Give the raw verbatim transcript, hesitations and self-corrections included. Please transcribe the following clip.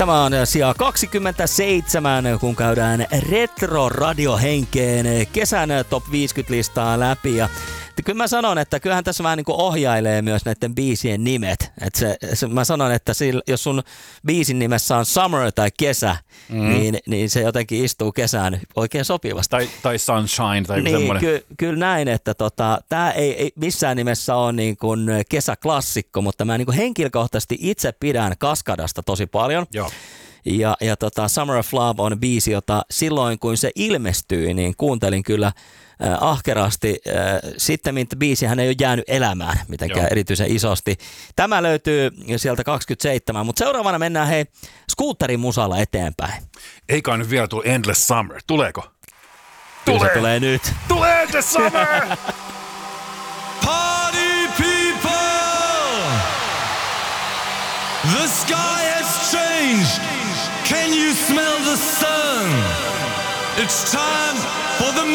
Tämä on sija kaksikymmentäseitsemän, kun käydään retro-radiohenkeen kesän top viisikymmentä-listaa läpi. Ja kyllä mä sanon, että kyllähän tässä vähän niin kuin ohjailee myös näiden biisien nimet. Et se, se, mä sanon, että sillä, jos sun biisin nimessä on summer tai kesä, mm. niin, niin se jotenkin istuu kesään oikein sopivasti. Tai, tai sunshine tai niin, semmoinen. Ky, kyllä näin, että tota, tämä ei, ei missään nimessä ole niin kuin kesäklassikko, mutta mä niin kuin henkilökohtaisesti itse pidän Kaskadasta tosi paljon. Joo. Ja, ja tota, Summer of Love on biisi, jota silloin kun se ilmestyi, niin kuuntelin kyllä äh, ahkerasti. Äh, sitten biisihän ei ole jäänyt elämään mitenkään Joo. erityisen isosti. Tämä löytyy sieltä kaksikymmentäseitsemän, mutta seuraavana mennään hei Scooterin musalla eteenpäin. Eikä nyt vielä tule Endless Summer. Tuleeko? Kyllä se tulee nyt. Tulee Endless Summer! Party people! The sky has changed! Can you smell the sun? It's time for the